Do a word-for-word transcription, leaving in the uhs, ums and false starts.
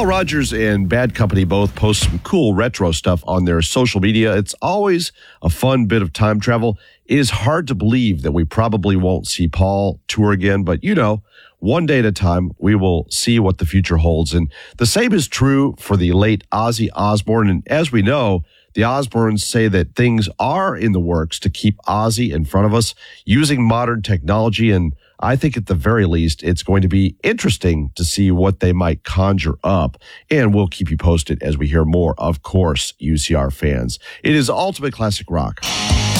Paul Rogers and Bad Company both post some cool retro stuff on their social media. It's always a fun bit of time travel. It is hard to believe that we probably won't see Paul tour again, but you know, one day at a time, we will see what the future holds. And the same is true for the late Ozzy Osbourne. And as we know, the Osbournes say that things are in the works to keep Ozzy in front of us using modern technology. And I think at the very least, it's going to be interesting to see what they might conjure up. And we'll keep you posted as we hear more, of course, U C R fans. It is Ultimate Classic Rock.